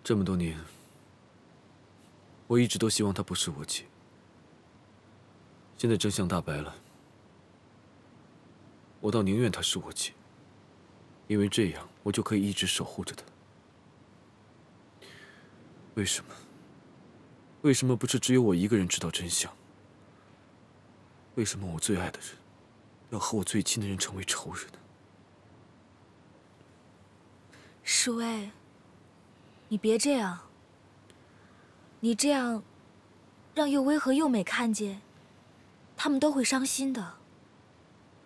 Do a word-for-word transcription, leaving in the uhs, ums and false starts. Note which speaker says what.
Speaker 1: 这么多年，我一直都希望她不是我妻。现在真相大白了，我倒宁愿她是我妻，因为这样我就可以一直守护着她。为什么？为什么不是只有我一个人知道真相？为什么我最爱的人，要和我最亲的人成为仇人呢？
Speaker 2: 世威，你别这样。你这样，让佑薇和佑美看见，他们都会伤心的。